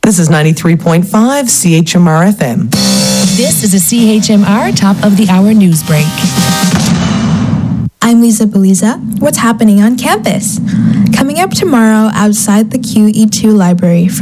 This is 93.5 CHMR FM. This is a CHMR Top of the Hour news break. I'm Lisa Beliza. What's happening on campus? Coming up tomorrow outside the QE2 library for